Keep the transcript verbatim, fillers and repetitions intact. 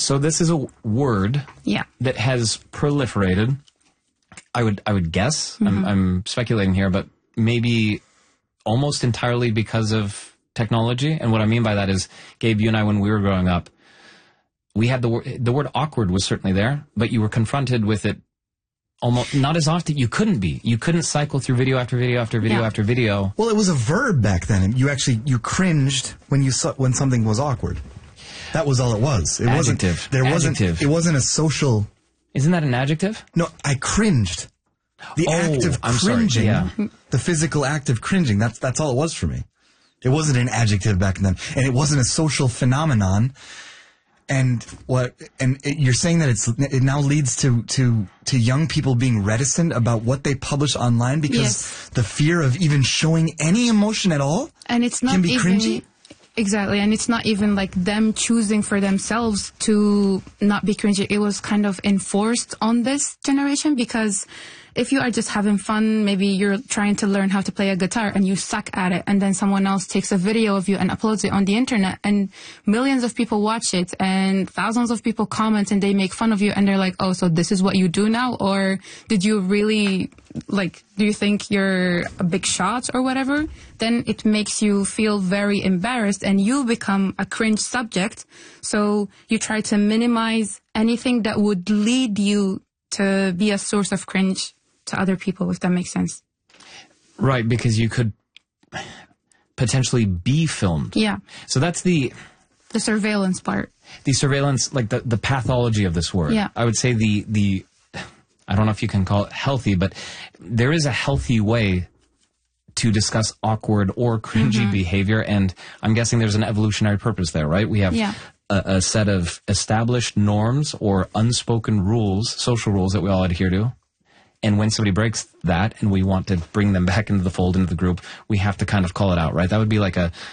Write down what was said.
So this is a word yeah. that has proliferated. I would I would guess, mm-hmm. I'm, I'm speculating here, but maybe almost entirely because of technology. And what I mean by that is, Gabe, you and I, when we were growing up, we had the word, the word awkward was certainly there, but you were confronted with it almost not as often. You couldn't be. You couldn't cycle through video after video after video yeah. after video. Well, it was a verb back then. You actually, you cringed when you saw, when something was awkward. That was all it was. It adjective. wasn't, there adjective. wasn't, it wasn't a social. Isn't that an adjective? No, I cringed. The oh, act of I'm cringing, sorry, yeah. the physical act of cringing, that's, that's all it was for me. It wasn't an adjective back then. And it wasn't a social phenomenon. And what, and it, you're saying that it's, it now leads to, to, to young people being reticent about what they publish online because yes. the fear of even showing any emotion at all and it's not can be even, cringy? Exactly. And it's not even like them choosing for themselves to not be cringy. It was kind of enforced on this generation because if you are just having fun, maybe you're trying to learn how to play a guitar and you suck at it, and then someone else takes a video of you and uploads it on the internet, and millions of people watch it, and thousands of people comment, and they make fun of you, and they're like, oh, so this is what you do now? Or did you really, like, do you think you're a big shot or whatever? Then it makes you feel very embarrassed, and you become a cringe subject. So you try to minimize anything that would lead you to be a source of cringe to other people, if that makes sense. Right, because you could potentially be filmed. Yeah. So that's the... The surveillance part. The surveillance, like the, the pathology of this word. Yeah. I would say the, the... I don't know if you can call it healthy, but there is a healthy way to discuss awkward or cringy mm-hmm. behavior, and I'm guessing there's an evolutionary purpose there, right? We have... Yeah. A, a set of established norms or unspoken rules, social rules that we all adhere to. And when somebody breaks that and we want to bring them back into the fold, into the group, we have to kind of call it out, right? That would be like a,